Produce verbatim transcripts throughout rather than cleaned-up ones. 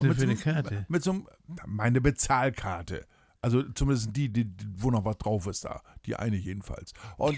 Mit für so, eine Karte? Mit so einem, meine Bezahlkarte. Also zumindest die, die, wo noch was drauf ist da. Die eine jedenfalls. Und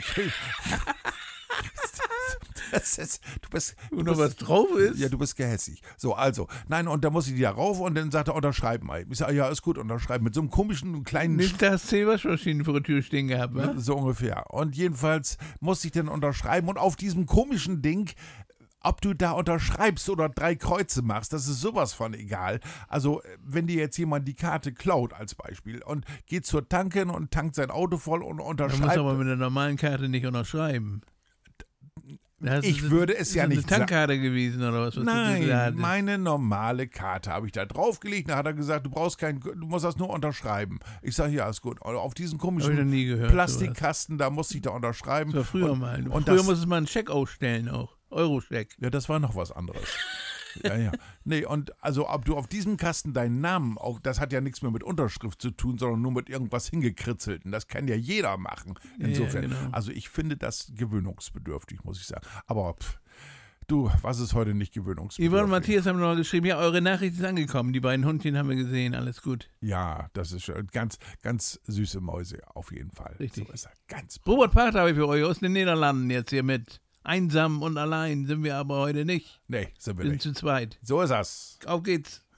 das ist, du bist, Wo du noch bist, was drauf ist? Ja, du bist gehässig. So, also, nein, und da muss ich die da rauf und dann sagt er, unterschreib mal. Ich sage, ja, ist gut, unterschreiben. Mit so einem komischen kleinen Nicht das zehn Waschmaschinen vor der Tür stehen gehabt, wa? so ungefähr. Und jedenfalls musste ich dann unterschreiben und auf diesem komischen Ding, ob du da unterschreibst oder drei Kreuze machst, das ist sowas von egal. Also, wenn dir jetzt jemand die Karte klaut als Beispiel und geht zur Tanke und tankt sein Auto voll und Man unterschreibt. muss aber mit einer normalen Karte nicht unterschreiben. Das Ich ist, würde es ist ja eine nicht sagen. Tankkarte gewesen oder was? was du da Nein, meine normale Karte habe ich da draufgelegt. Da hat er gesagt, du brauchst keinen, du musst das nur unterschreiben. Ich sage, ja, ist gut. Auf diesen Hab ich noch komischen nie gehört. Plastikkasten, da musste ich da unterschreiben. Das war früher und, mal. Und früher das, musste man einen Scheck ausstellen auch. Euro-Scheck. Ja, das war noch was anderes. Ja, ja. Nee, und also ob du auf diesem Kasten deinen Namen, auch das hat ja nichts mehr mit Unterschrift zu tun, sondern nur mit irgendwas hingekritzelten. Das kann ja jeder machen. Insofern. Ja, genau. Also ich finde das gewöhnungsbedürftig, muss ich sagen. Aber pff, du, was ist heute nicht gewöhnungsbedürftig? Yvonne und Matthias haben noch geschrieben, ja, eure Nachricht ist angekommen. Die beiden Hundchen haben wir gesehen, alles gut. Ja, das ist schon ganz, ganz süße Mäuse, auf jeden Fall. Richtig. So ist er. Ganz Robert Pater habe ich für euch aus den Niederlanden jetzt hier mit. Einsam und allein sind wir aber heute nicht. Nee, sind wir Wir sind nicht. zu zweit. So ist das. Auf geht's.